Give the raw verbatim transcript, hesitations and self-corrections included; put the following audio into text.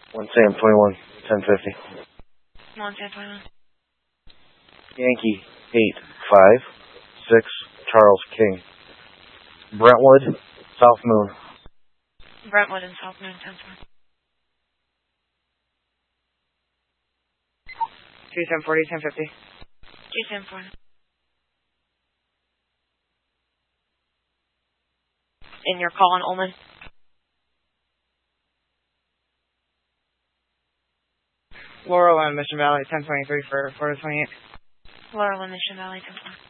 one Sam twenty-one, ten fifty. one Sam twenty-one. Yankee eight five six Charles King. Brentwood, South Moon. Brentwood and South Moon, ten four. two Sam forty, ten fifty. two Sam forty. In your call on Ullman. Laurel and Mission Valley, ten twenty-three for four twenty-eight. Laurel and Mission Valley, ten four.